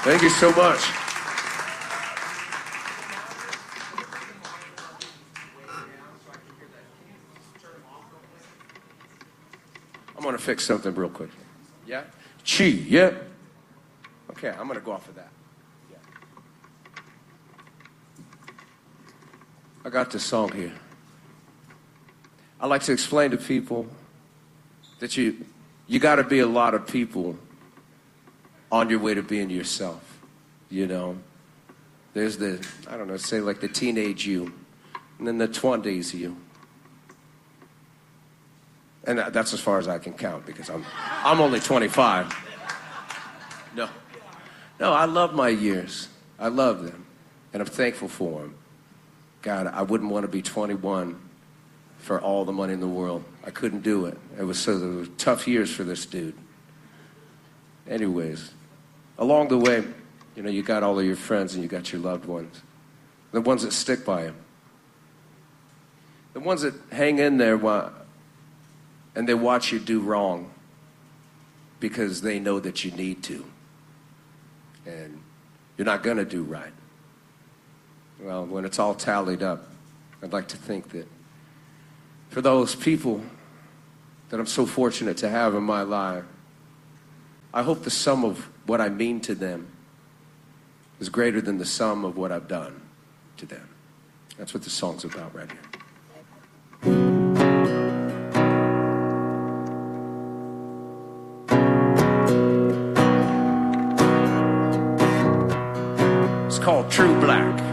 Thank you so much. I'm going to fix something real quick. Yeah? Chi, yeah? Okay, I'm going to go off of that. Yeah. I got this song here. I like to explain to people that you got to be a lot of people on your way to being yourself, you know. There's the, I don't know, say like the teenage you, and then the 20s you. And that's as far as I can count because I'm only 25. No, I love my years. I love them, and I'm thankful for them. God, I wouldn't want to be 21 for all the money in the world. I couldn't do it. It was tough years for this dude. Anyways, along the way, you know, you got all of your friends and you got your loved ones. The ones that stick by you. The ones that hang in there and they watch you do wrong because they know that you need to. And you're not going to do right. Well, when it's all tallied up, I'd like to think that for those people that I'm so fortunate to have in my life, I hope the sum of what I mean to them is greater than the sum of what I've done to them. That's what the song's about right here. It's called True Black.